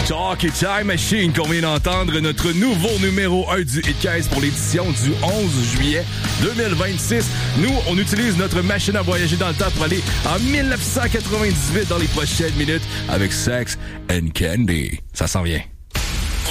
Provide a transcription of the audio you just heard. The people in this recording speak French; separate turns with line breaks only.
Talkie Time Machine qu'on vient d'entendre, notre nouveau numéro 1 du Hit-15 pour l'édition du 11 juillet 2026. Nous, on utilise notre machine à voyager dans le temps pour aller en 1998 dans les prochaines minutes avec Sex and Candy. Ça s'en vient.